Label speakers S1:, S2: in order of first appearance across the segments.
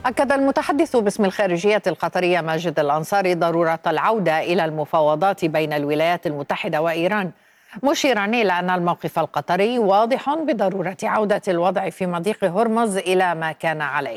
S1: أكد المتحدث باسم الخارجية القطرية ماجد الأنصاري ضرورة العودة إلى المفاوضات بين الولايات المتحدة وإيران، مشيرا إلى أن الموقف القطري واضح بضرورة عودة الوضع في مضيق هرمز إلى ما كان عليه.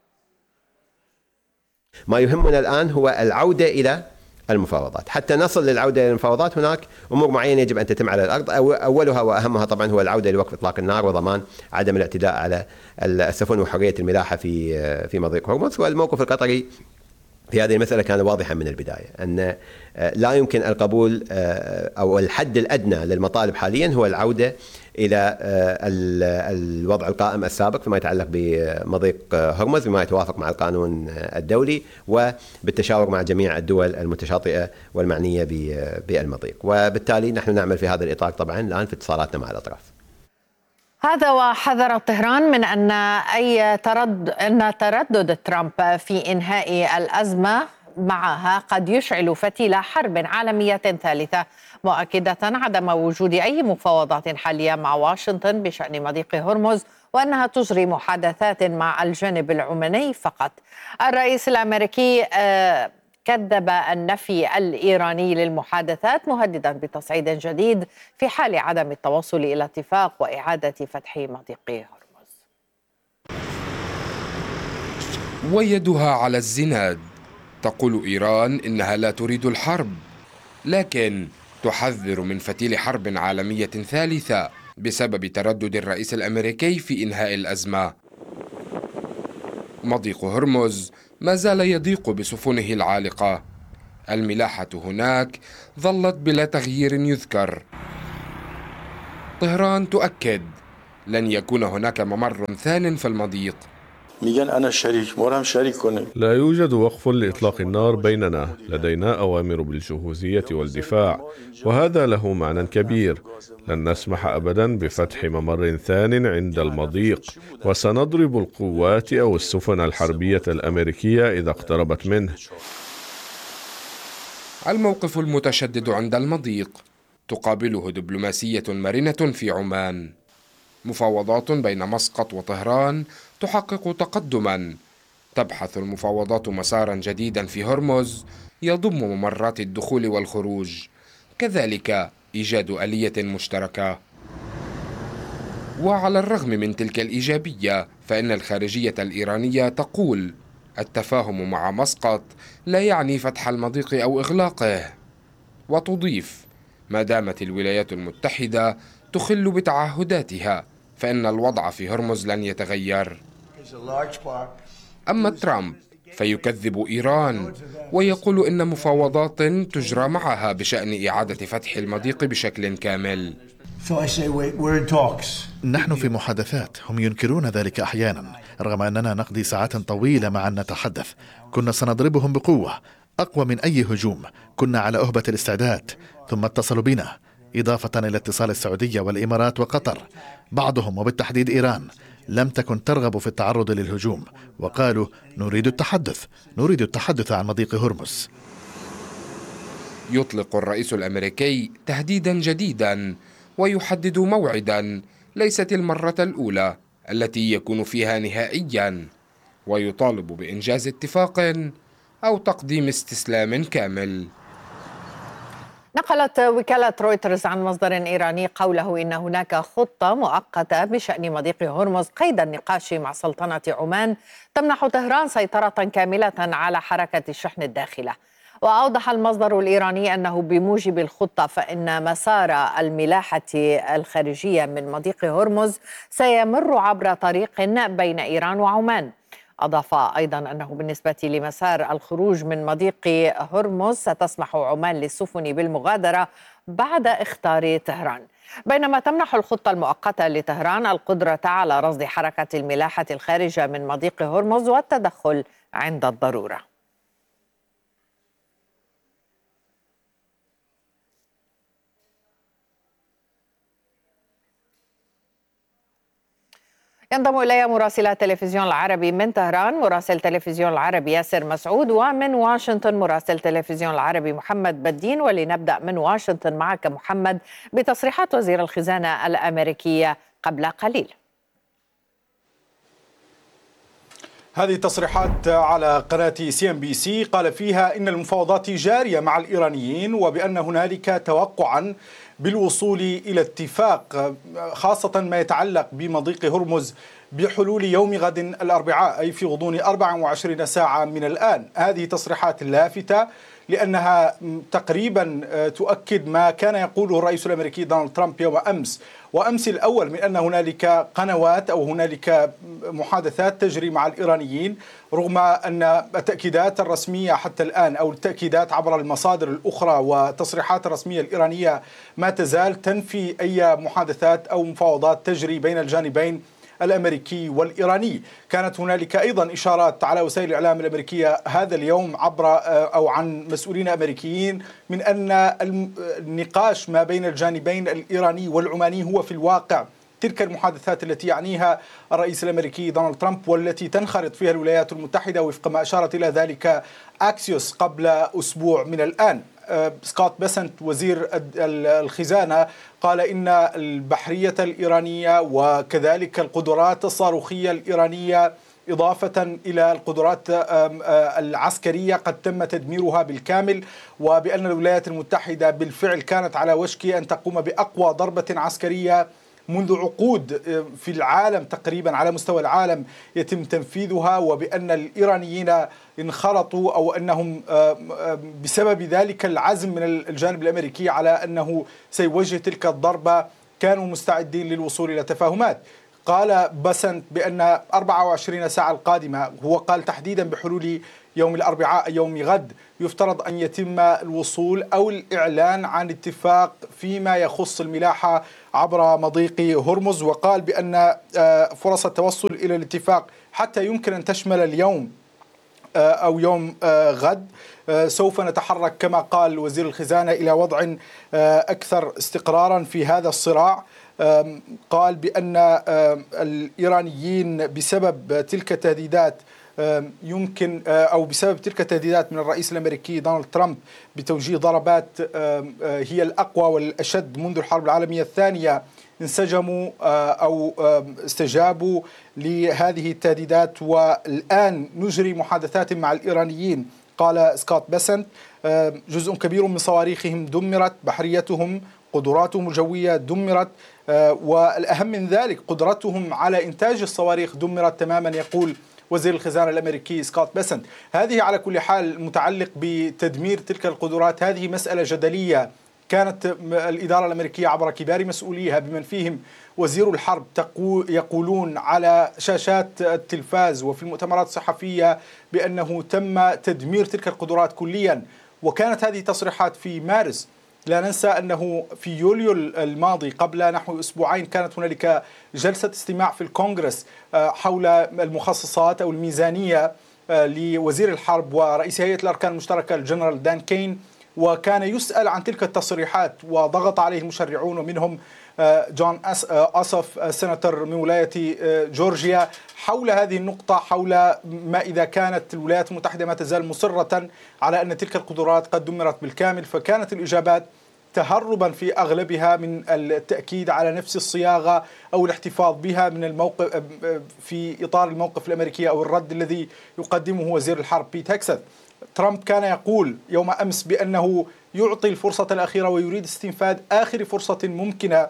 S2: ما يهمنا الآن هو العودة إلى المفاوضات. حتى نصل للعودة إلى المفاوضات هناك أمور معينة يجب أن تتم على الأرض، أولها وأهمها طبعا هو العودة لوقف إطلاق النار وضمان عدم الاعتداء على السفن وحرية الملاحة في مضيق هرمز. والموقف القطري في هذه المسألة كان واضحا من البداية أن لا يمكن القبول أو الحد الأدنى للمطالب حاليا هو العودة إلى الوضع القائم السابق فيما يتعلق بمضيق هرمز بما يتوافق مع القانون الدولي وبالتشاور مع جميع الدول المتشاطئة والمعنية بالمضيق. وبالتالي نحن نعمل في هذا الإطار طبعا الآن في اتصالاتنا مع الأطراف.
S1: هذا وحذر طهران من أن تردد ترامب في إنهاء الأزمة معها قد يشعل فتيل حرب عالمية ثالثة، مؤكدة عدم وجود أي مفاوضات حالية مع واشنطن بشأن مضيق هرمز وأنها تجري محادثات مع الجانب العماني فقط. الرئيس الأمريكي كذب النفي الإيراني للمحادثات، مهددا بتصعيد جديد في حال عدم التوصل إلى اتفاق وإعادة فتح مضيق هرمز.
S3: ويدها على الزناد، تقول إيران إنها لا تريد الحرب، لكن تحذر من فتيل حرب عالمية ثالثة بسبب تردد الرئيس الأمريكي في إنهاء الأزمة. مضيق هرمز ما زال يضيق بسفنه العالقة، الملاحة هناك ظلت بلا تغيير يذكر. طهران تؤكد لن يكون هناك ممر ثان في المضيق.
S4: لا يوجد وقف لإطلاق النار بيننا، لدينا أوامر بالجهوزية والدفاع، وهذا له معنى كبير. لن نسمح أبدا بفتح ممر ثان عند المضيق، وسنضرب القوات أو السفن الحربية الأمريكية إذا اقتربت منه.
S3: الموقف المتشدد عند المضيق تقابله دبلوماسية مرنة في عمان. مفاوضات بين مسقط وطهران تحقق تقدما. تبحث المفاوضات مسارا جديدا في هرمز يضم ممرات الدخول والخروج، كذلك إيجاد آلية مشتركة. وعلى الرغم من تلك الإيجابية فإن الخارجية الإيرانية تقول التفاهم مع مسقط لا يعني فتح المضيق أو إغلاقه، وتضيف ما دامت الولايات المتحدة تخل بتعهداتها فإن الوضع في هرمز لن يتغير. أما ترامب فيكذب إيران ويقول إن مفاوضات تجرى معها بشأن إعادة فتح المضيق بشكل كامل.
S5: نحن في محادثات، هم ينكرون ذلك أحيانا رغم أننا نقضي ساعات طويلة معا نتحدث. كنا سنضربهم بقوة أقوى من أي هجوم، كنا على أهبة الاستعداد، ثم اتصلوا بنا إضافة إلى اتصال السعودية والإمارات وقطر. بعضهم وبالتحديد إيران لم تكن ترغب في التعرض للهجوم، وقالوا نريد التحدث عن مضيق هرمز.
S3: يطلق الرئيس الأمريكي تهديدا جديدا ويحدد موعدا ليست المرة الأولى التي يكون فيها نهائيا، ويطالب بإنجاز اتفاق أو تقديم استسلام كامل.
S1: نقلت وكالة رويترز عن مصدر إيراني قوله إن هناك خطة مؤقتة بشأن مضيق هرمز قيد النقاش مع سلطنة عمان تمنح طهران سيطرة كاملة على حركة الشحن الداخلة. وأوضح المصدر الإيراني أنه بموجب الخطة فإن مسار الملاحة الخارجية من مضيق هرمز سيمر عبر طريق بين إيران وعمان. أضاف أيضا أنه بالنسبة لمسار الخروج من مضيق هرمز ستسمح عمان للسفن بالمغادرة بعد اختيار طهران، بينما تمنح الخطة المؤقتة لطهران القدرة على رصد حركة الملاحة الخارجة من مضيق هرمز والتدخل عند الضرورة. ينضم إلي مراسل التلفزيون العربي من طهران مراسل تلفزيون العربي ياسر مسعود، ومن واشنطن مراسل تلفزيون العربي محمد بدين. ولنبدأ من واشنطن معك محمد بتصريحات وزير الخزانة الأمريكية قبل قليل.
S6: هذه تصريحات على قناة CNBC قال فيها إن المفاوضات جارية مع الإيرانيين وبأن هنالك توقعا بالوصول إلى اتفاق خاصة ما يتعلق بمضيق هرمز بحلول يوم غد الأربعاء أي في غضون 24 ساعة من الآن. هذه تصريحات لافتة لأنها تقريبا تؤكد ما كان يقوله الرئيس الأمريكي دونالد ترامب يوم وأمس الأول من أن هنالك قنوات أو هنالك محادثات تجري مع الإيرانيين، رغم أن التأكيدات الرسمية حتى الآن أو التأكيدات عبر المصادر الأخرى والتصريحات الرسمية الإيرانية ما تزال تنفي أي محادثات أو مفاوضات تجري بين الجانبين الأمريكي والإيراني. كانت هنالك أيضا إشارات على وسائل الإعلام الأمريكية هذا اليوم عبر أو عن مسؤولين أمريكيين من أن النقاش ما بين الجانبين الإيراني والعماني هو في الواقع تلك المحادثات التي يعنيها الرئيس الأمريكي دونالد ترامب والتي تنخرط فيها الولايات المتحدة وفق ما أشارت إلى ذلك أكسيوس قبل أسبوع من الآن. سكوت بيسنت وزير الخزانة قال إن البحرية الإيرانية وكذلك القدرات الصاروخية الإيرانية إضافة إلى القدرات العسكرية قد تم تدميرها بالكامل، وبأن الولايات المتحدة بالفعل كانت على وشك أن تقوم بأقوى ضربة عسكرية منذ عقود في العالم تقريبا على مستوى العالم يتم تنفيذها، وبأن الإيرانيين انخرطوا أو أنهم بسبب ذلك العزم من الجانب الأمريكي على أنه سيوجه تلك الضربة كانوا مستعدين للوصول إلى تفاهمات. قال بسنت بأن 24 ساعة القادمة، هو قال تحديدا بحلول يوم الأربعاء يوم غد، يفترض أن يتم الوصول أو الإعلان عن اتفاق فيما يخص الملاحة عبر مضيق هرمز. وقال بأن فرص التوصل إلى الاتفاق حتى يمكن أن تشمل اليوم أو يوم غد. سوف نتحرك كما قال وزير الخزانة إلى وضع أكثر استقرارا في هذا الصراع. قال بأن الإيرانيين بسبب تلك التهديدات يمكن أو بسبب تلك التهديدات من الرئيس الأمريكي دونالد ترامب بتوجيه ضربات هي الأقوى والأشد منذ الحرب العالمية الثانية، انسجموا أو استجابوا لهذه التهديدات، والآن نجري محادثات مع الإيرانيين. قال سكوت بيسنت جزء كبير من صواريخهم دمرت، بحريتهم قدراتهم الجوية دمرت، والأهم من ذلك قدرتهم على إنتاج الصواريخ دمرت تماما، يقول وزير الخزانة الأمريكي سكوت بيسنت. هذه على كل حال متعلق بتدمير تلك القدرات، هذه مسألة جدلية. كانت الإدارة الأمريكية عبر كبار مسؤوليها بمن فيهم وزير الحرب يقولون على شاشات التلفاز وفي المؤتمرات الصحفية بأنه تم تدمير تلك القدرات كليا. وكانت هذه تصريحات في مارس. لا ننسى أنه في يوليو الماضي قبل نحو أسبوعين كانت هنالك جلسة استماع في الكونغرس حول المخصصات أو الميزانية لوزير الحرب ورئيس هيئة الأركان المشتركة الجنرال دان كين، وكان يسأل عن تلك التصريحات وضغط عليه المشرعون ومنهم جون أسف سناتور من ولاية جورجيا حول هذه النقطة، حول ما إذا كانت الولايات المتحدة ما تزال مصرة على أن تلك القدرات قد دمرت بالكامل. فكانت الإجابات تهربا في أغلبها من التأكيد على نفس الصياغة أو الاحتفاظ بها من الموقف في إطار الموقف الأمريكي أو الرد الذي يقدمه وزير الحرب بيت هيكست. ترامب كان يقول يوم أمس بأنه يعطي الفرصة الأخيرة ويريد استنفاذ آخر فرصة ممكنة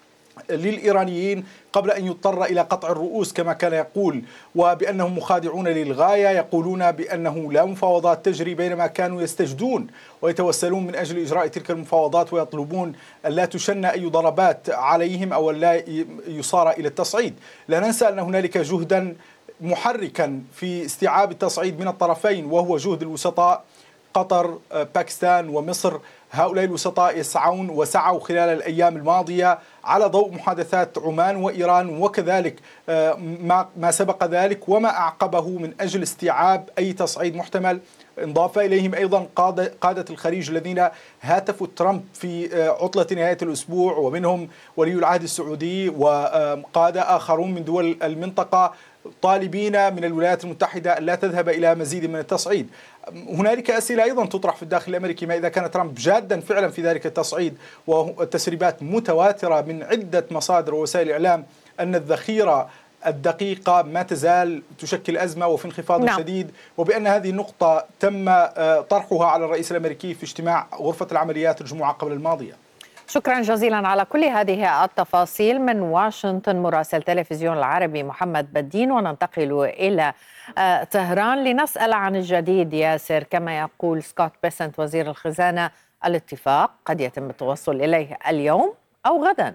S6: للإيرانيين قبل أن يضطر إلى قطع الرؤوس كما كان يقول، وبأنهم مخادعون للغاية. يقولون بأنه لا مفاوضات تجري، بينما كانوا يستجدون ويتوسلون من أجل إجراء تلك المفاوضات ويطلبون أن لا تشن أي ضربات عليهم أو لا يصار إلى التصعيد. لا ننسى أن هنالك جهدا محركا في استيعاب التصعيد من الطرفين، وهو جهد الوسطاء قطر باكستان ومصر. هؤلاء الوسطاء يسعون وسعوا خلال الأيام الماضية على ضوء محادثات عمان وإيران وكذلك ما سبق ذلك وما أعقبه من أجل استيعاب أي تصعيد محتمل. انضاف إليهم أيضا قادة الخليج الذين هاتفوا ترامب في عطلة نهاية الأسبوع، ومنهم ولي العهد السعودي وقادة آخرون من دول المنطقة طالبين من الولايات المتحدة أن لا تذهب إلى مزيد من التصعيد. هنالك أسئلة أيضا تطرح في الداخل الأمريكي، ما إذا كان ترامب جادا فعلا في ذلك التصعيد، والتسريبات متواترة من عدة مصادر ووسائل الإعلام أن الذخيرة الدقيقة ما تزال تشكل أزمة وفي انخفاض
S1: نعم.
S6: شديد، وبأن هذه النقطة تم طرحها على الرئيس الأمريكي في اجتماع غرفة العمليات الجمعة قبل الماضية.
S1: شكرا جزيلا على كل هذه التفاصيل من واشنطن مراسل تلفزيون العربي محمد بدين. وننتقل إلى طهران لنسأل عن الجديد. ياسر، كما يقول سكوت بيسنت وزير الخزانة، الاتفاق قد يتم التوصل إليه اليوم أو غدا.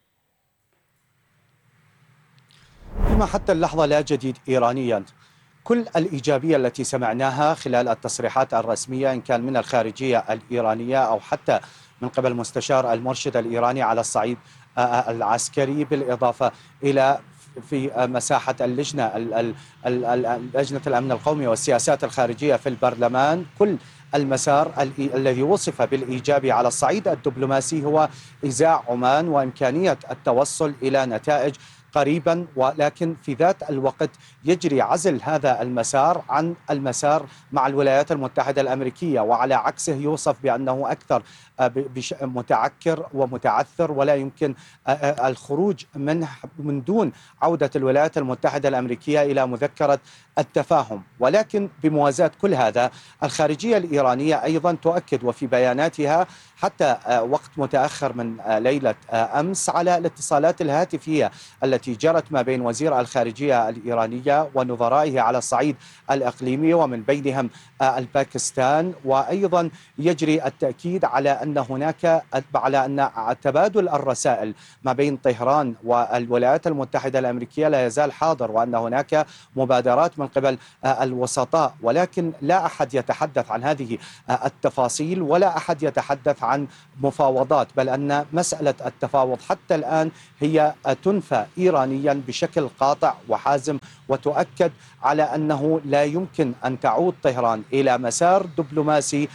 S7: فيما حتى اللحظة لا جديد إيرانيا. كل الإيجابية التي سمعناها خلال التصريحات الرسمية إن كان من الخارجية الإيرانية أو حتى من قبل مستشار المرشد الإيراني على الصعيد العسكري، بالإضافة إلى في مساحة لجنة الأمن القومي والسياسات الخارجية في البرلمان، كل المسار الذي وصف بالإيجابي على الصعيد الدبلوماسي هو إزاع عمان وإمكانية التوصل إلى نتائج قريبا، ولكن في ذات الوقت يجري عزل هذا المسار عن المسار مع الولايات المتحدة الأمريكية، وعلى عكسه يوصف بأنه أكثر متعكر ومتعثر ولا يمكن الخروج من دون عودة الولايات المتحدة الأمريكية إلى مذكرة التفاهم. ولكن بموازاة كل هذا الخارجية الإيرانية أيضا تؤكد وفي بياناتها حتى وقت متأخر من ليلة أمس على الاتصالات الهاتفية التي جرت ما بين وزير الخارجية الإيرانية ونظرائه على الصعيد الإقليمي ومن بينهم الباكستان، وأيضا يجري التأكيد على أن تبادل الرسائل ما بين طهران والولايات المتحدة الأمريكية لا يزال حاضر، وأن هناك مبادرات من قبل الوسطاء، ولكن لا أحد يتحدث عن هذه التفاصيل ولا أحد يتحدث عن مفاوضات، بل أن مسألة التفاوض حتى الآن هي تنفى إيرانيا بشكل قاطع وحازم، وتؤكد على أنه لا يمكن أن تعود طهران إلى مسار دبلوماسي